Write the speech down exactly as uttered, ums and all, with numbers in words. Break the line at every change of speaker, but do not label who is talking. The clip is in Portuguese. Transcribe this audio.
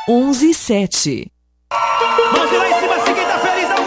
onze sete.
Mãos lá em cima, se quem tá feliz, dá um